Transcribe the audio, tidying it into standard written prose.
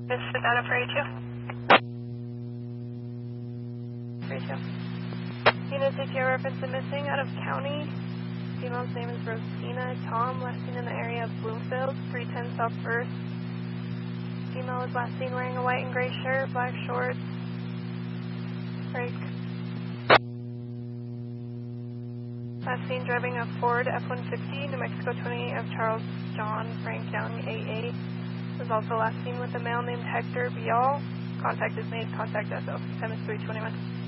This is data for A2. 32. Unit CTR reference to missing out of county. Female's name is Rosina Tom, last seen in the area of Bloomfield, 310 South First. Female was last seen wearing a white and gray shirt, black shorts. Break. Last seen driving a Ford F-150, New Mexico 28 of Charles John Frank Young, AA. Was also last seen with a male named Hector Bial. Contact is made. Contact SO. Time is 3:21.